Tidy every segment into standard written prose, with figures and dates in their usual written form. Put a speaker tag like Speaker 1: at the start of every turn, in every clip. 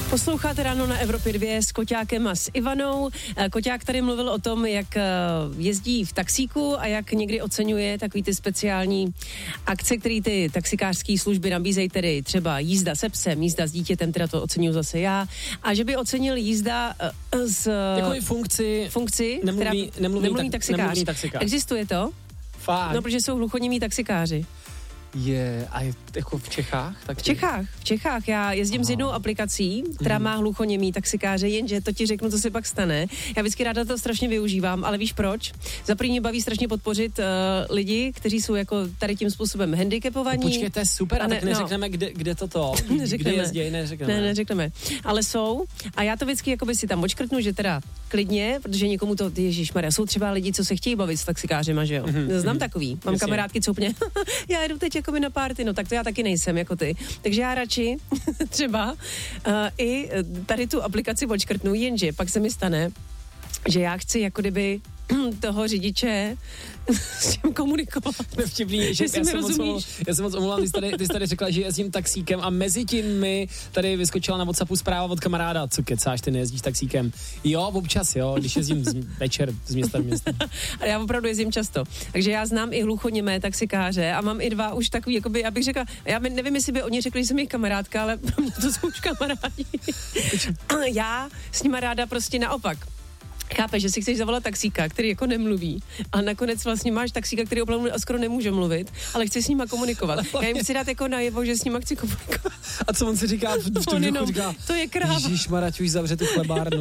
Speaker 1: Posloucháte Ráno na Evropě 2 s Koťákem a s Ivanou. Koťák tady mluvil o tom, jak jezdí v taxíku a jak někdy oceňuje takový ty speciální akce, které ty taxikářské služby nabízejí, tedy třeba jízda se psem, jízda s dítětem, teda to oceňuji zase já, a že by ocenil jízda s
Speaker 2: takový funkci nemluví taxikář.
Speaker 1: Existuje to?
Speaker 2: Fakt.
Speaker 1: No, protože jsou hluchoněmí taxikáři.
Speaker 2: A je jako v Čechách? Tak
Speaker 1: V Čechách. Já jezdím s jednou aplikací, která má hluchoněmý taxikáře, jenže to ti řeknu, co se pak stane. Já vždycky ráda to strašně využívám, ale víš proč? Za první mě baví strašně podpořit lidi, kteří jsou jako tady tím způsobem handicapovaní.
Speaker 2: Počkej, to je super, a tak neřekneme, kde toto? Kde jezdí, neřekneme.
Speaker 1: Neřekneme. Ale jsou. A já to vždycky jakoby si tam odškrtnu, že teda klidně, protože někomu to, ježišmarja, jsou třeba lidi, co se chtějí bavit s taxikářema, že jo? Znám takový. Mám kamarádky, co úplně, já jedu teď jakoby na party, no tak to já taky nejsem jako ty. Takže já radši třeba i tady tu aplikaci odškrtnu, jenže pak se mi stane, že já chci jako kdyby toho řidiče s tím komunikovat.
Speaker 2: Nevtipný, že já jsem moc omlouvám, ty jsi tady řekla, že jezdím taxíkem a mezi tím mi tady vyskočila na WhatsAppu zpráva od kamaráda, co kecáš, ty nejezdíš taxíkem. Jo, občas jo, když jezdím večer z města v města.
Speaker 1: A já opravdu jezdím často. Takže já znám i hluchoněmé taxikáře a mám i dva už takový, jakoby, abych řekla, já nevím, jestli by oni řekli, že jsem jejich kamarádka, ale to jsou už kamarádi. Já s nima ráda prostě naopak. Chápeš, že si chceš zavolat taxíka, který jako nemluví, a nakonec vlastně máš taxíka, který opravdu skoro nemůže mluvit, ale chce s nima komunikovat. Já jim chci dát jako najevo, že s nima chci komunikovat.
Speaker 2: A co on si říká v tom duchu? Říká,
Speaker 1: to je kráva.
Speaker 2: Ježišmarja, už zavře tu chlebárnu.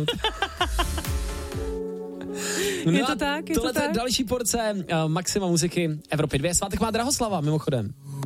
Speaker 2: No
Speaker 1: je to tak?
Speaker 2: Tohle je další porce Maxima muziky Evropy 2. Svátek má Drahoslava, mimochodem.